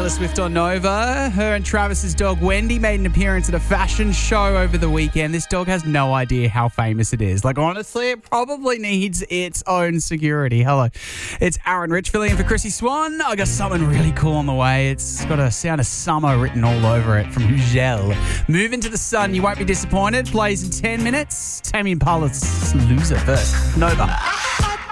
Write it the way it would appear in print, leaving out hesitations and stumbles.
Taylor Swift on Nova. Her and Travis's dog Wendy made an appearance at a fashion show over the weekend. This dog has no idea how famous it is. Like, honestly, it probably needs its own security. Hello. It's Aaron Rich filling in for Chrissy Swan. I got something really cool on the way. It's got a sound of summer written all over it from Hugel. Move into the sun. You won't be disappointed. Plays in 10 minutes. Tame Impala's Loser first. Nova.